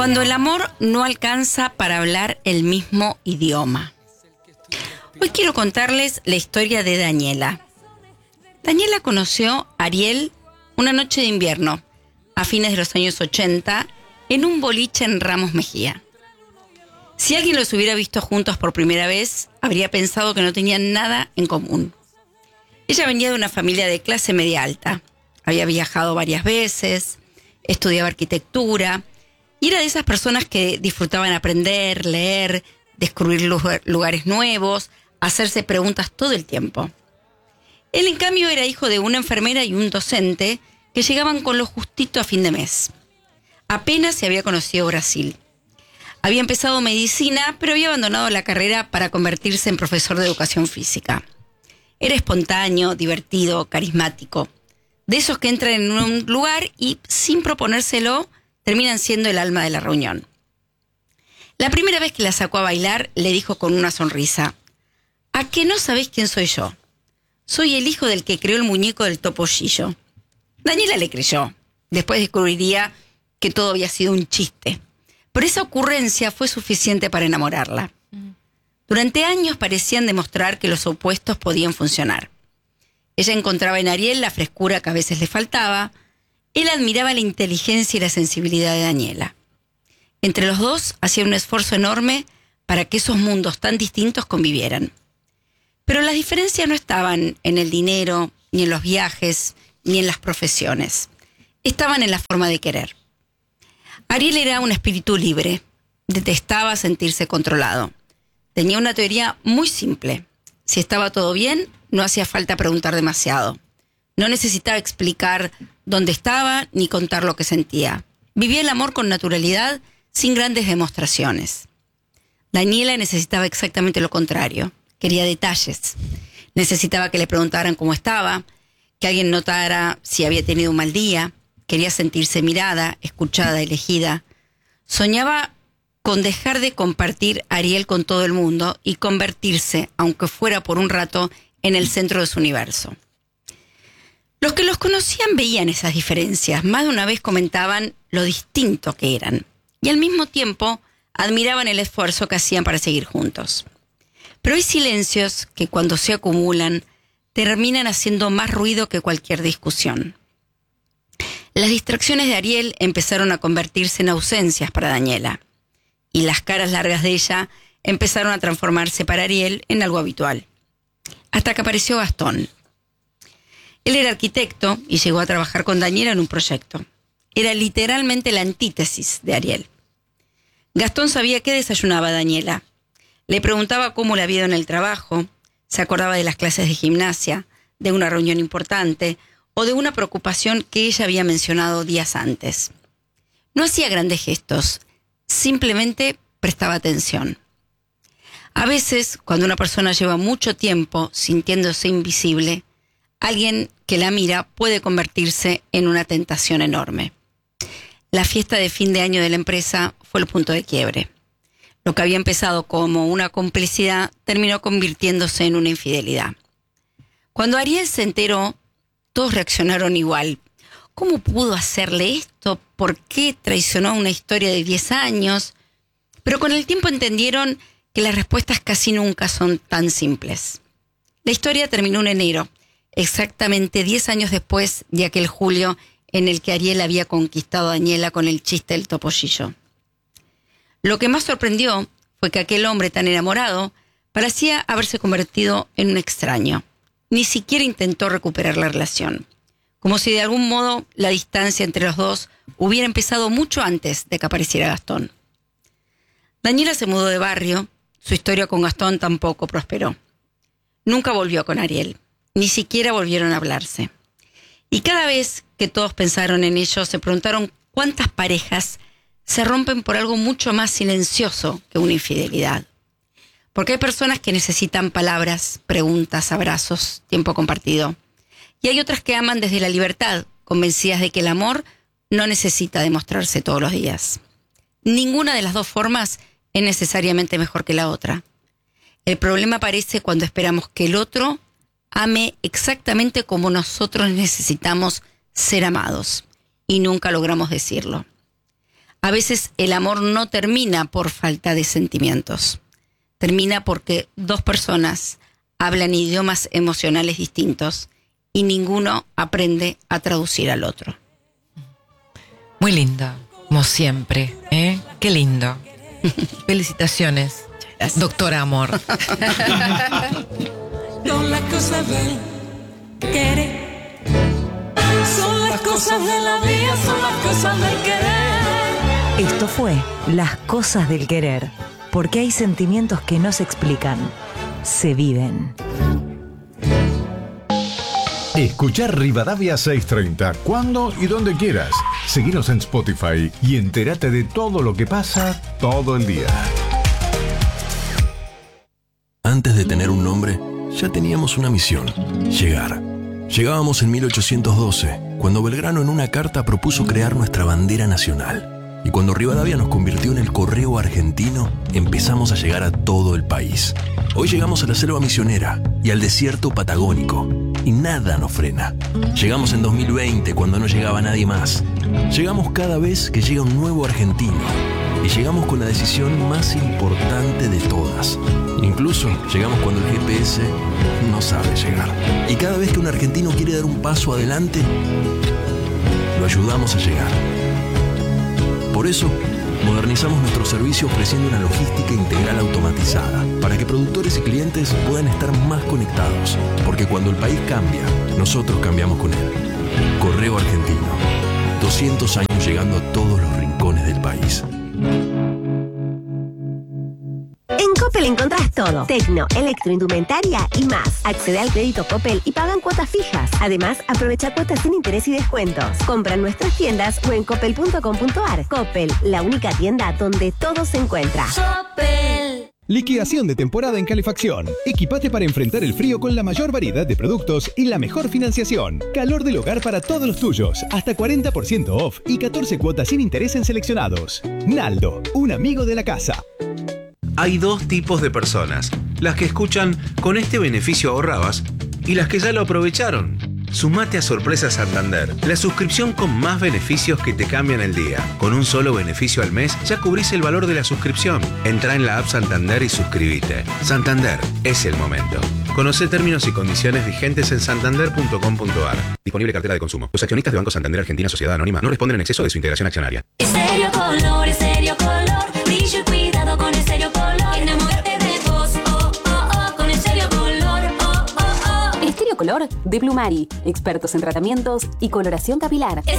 Cuando el amor no alcanza para hablar el mismo idioma. Hoy quiero contarles la historia de Daniela. Daniela conoció a Ariel una noche de invierno, a fines de los años 80, en un boliche en Ramos Mejía. Si alguien los hubiera visto juntos por primera vez, habría pensado que no tenían nada en común. Ella venía de una familia de clase media alta. Había viajado varias veces, estudiaba arquitectura y era de esas personas que disfrutaban aprender, leer, descubrir lugares nuevos, hacerse preguntas todo el tiempo. Él, en cambio, era hijo de una enfermera y un docente que llegaban con lo justito a fin de mes. Apenas se había conocido Brasil. Había empezado medicina, pero había abandonado la carrera para convertirse en profesor de educación física. Era espontáneo, divertido, carismático. De esos que entran en un lugar y, sin proponérselo, terminan siendo el alma de la reunión. La primera vez que la sacó a bailar, le dijo con una sonrisa: ¿a qué no sabés quién soy yo? Soy el hijo del que creó el muñeco del Topollillo. Daniela le creyó. Después descubriría que todo había sido un chiste. Pero esa ocurrencia fue suficiente para enamorarla. Durante años parecían demostrar que los opuestos podían funcionar. Ella encontraba en Ariel la frescura que a veces le faltaba. Él admiraba la inteligencia y la sensibilidad de Daniela. Entre los dos hacían un esfuerzo enorme para que esos mundos tan distintos convivieran. Pero las diferencias no estaban en el dinero, ni en los viajes, ni en las profesiones. Estaban en la forma de querer. Ariel era un espíritu libre. Detestaba sentirse controlado. Tenía una teoría muy simple. Si estaba todo bien, no hacía falta preguntar demasiado. No necesitaba explicar dónde estaba ni contar lo que sentía. Vivía el amor con naturalidad, sin grandes demostraciones. Daniela necesitaba exactamente lo contrario. Quería detalles. Necesitaba que le preguntaran cómo estaba, que alguien notara si había tenido un mal día. Quería sentirse mirada, escuchada, elegida. Soñaba con dejar de compartir a Ariel con todo el mundo y convertirse, aunque fuera por un rato, en el centro de su universo. Los que los conocían veían esas diferencias. Más de una vez comentaban lo distinto que eran. Y al mismo tiempo admiraban el esfuerzo que hacían para seguir juntos. Pero hay silencios que, cuando se acumulan, terminan haciendo más ruido que cualquier discusión. Las distracciones de Ariel empezaron a convertirse en ausencias para Daniela. Y las caras largas de ella empezaron a transformarse para Ariel en algo habitual. Hasta que apareció Gastón. Él era arquitecto y llegó a trabajar con Daniela en un proyecto. Era literalmente la antítesis de Ariel. Gastón sabía qué desayunaba Daniela. Le preguntaba cómo le había ido en el trabajo, se acordaba de las clases de gimnasia, de una reunión importante o de una preocupación que ella había mencionado días antes. No hacía grandes gestos, simplemente prestaba atención. A veces, cuando una persona lleva mucho tiempo sintiéndose invisible, alguien que la mira puede convertirse en una tentación enorme. La fiesta de fin de año de la empresa fue el punto de quiebre. Lo que había empezado como una complicidad terminó convirtiéndose en una infidelidad. Cuando Ariel se enteró, todos reaccionaron igual. ¿Cómo pudo hacerle esto? ¿Por qué traicionó una historia de 10 años? Pero con el tiempo entendieron que las respuestas casi nunca son tan simples. La historia terminó en enero, exactamente 10 años después de aquel julio en el que Ariel había conquistado a Daniela con el chiste del Topollillo. Lo que más sorprendió fue que aquel hombre tan enamorado parecía haberse convertido en un extraño. Ni siquiera intentó recuperar la relación, como si de algún modo la distancia entre los dos hubiera empezado mucho antes de que apareciera Gastón. Daniela se mudó de barrio, su historia con Gastón tampoco prosperó. Nunca volvió con Ariel, ni siquiera volvieron a hablarse. Y cada vez que todos pensaron en ello, se preguntaron cuántas parejas se rompen por algo mucho más silencioso que una infidelidad. Porque hay personas que necesitan palabras, preguntas, abrazos, tiempo compartido. Y hay otras que aman desde la libertad, convencidas de que el amor no necesita demostrarse todos los días. Ninguna de las dos formas es necesariamente mejor que la otra. El problema aparece cuando esperamos que el otro ame exactamente como nosotros necesitamos ser amados y nunca logramos decirlo. A veces el amor no termina por falta de sentimientos. Termina porque dos personas hablan idiomas emocionales distintos y ninguno aprende a traducir al otro. Muy lindo, como siempre, ¿eh? Qué lindo. Felicitaciones, doctora Amor. Son las cosas del querer. Son las cosas de la vida, son las cosas del querer. Esto fue Las Cosas del Querer, porque hay sentimientos que no se explican, se viven. Escuchar Rivadavia 630 cuando y donde quieras. Seguinos en Spotify y entérate de todo lo que pasa todo el día. Antes de tener un nombre, ya teníamos una misión: llegar. Llegábamos en 1812, cuando Belgrano en una carta propuso crear nuestra bandera nacional. Y cuando Rivadavia nos convirtió en el correo argentino, empezamos a llegar a todo el país. Hoy llegamos a la selva misionera y al desierto patagónico, y nada nos frena. Llegamos en 2020, cuando no llegaba nadie más. Llegamos cada vez que llega un nuevo argentino. Y llegamos con la decisión más importante de todas. Incluso llegamos cuando el GPS no sabe llegar. Y cada vez que un argentino quiere dar un paso adelante, lo ayudamos a llegar. Por eso, modernizamos nuestro servicio ofreciendo una logística integral automatizada para que productores y clientes puedan estar más conectados. Porque cuando el país cambia, nosotros cambiamos con él. Correo Argentino. 200 años llegando a todos los rincones del país. En Coppel encontrás todo: tecno, electroindumentaria y más. Accede al crédito Coppel y pagan cuotas fijas. Además, aprovecha cuotas sin interés y descuentos. Compra en nuestras tiendas o en coppel.com.ar. Coppel, la única tienda donde todo se encuentra. Coppel. Liquidación de temporada en calefacción. Equipate para enfrentar el frío con la mayor variedad de productos y la mejor financiación. Calor del hogar para todos los tuyos. Hasta 40% off y 14 cuotas sin interés en seleccionados. Naldo, un amigo de la casa. Hay dos tipos de personas: las que escuchan "con este beneficio ahorrabas" y las que ya lo aprovecharon. Sumate a Sorpresa Santander, la suscripción con más beneficios que te cambian el día. Con un solo beneficio al mes ya cubrís el valor de la suscripción. Entrá en la app Santander y suscríbete. Santander, es el momento. Conocé términos y condiciones vigentes en santander.com.ar. Disponible cartera de consumo. Los accionistas de Banco Santander Argentina Sociedad Anónima no responden en exceso de su integración accionaria. Estéreo color, brillo y cuidado con Estéreo Color. Enamórate de vos, oh, oh, oh, con Estéreo Color, oh, oh, oh. Estéreo Color de Plumari, expertos en tratamientos y coloración capilar.